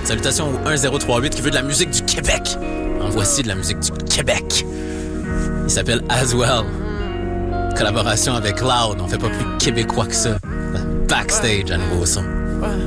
Salutations au 1038 qui veut de la musique du Québec. En voici de la musique du Québec. Il s'appelle As Well. Collaboration avec Loud. On fait pas plus québécois que ça. Backstage à nouveau son.